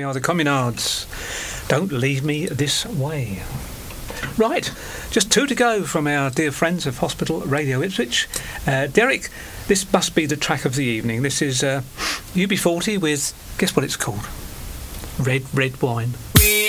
are the Communards. Don't leave me this way. Right, just 2 to go from our dear friends of Hospital Radio Ipswich. Derek, this must be the track of the evening. This is UB40 with, guess what it's called? Red Wine.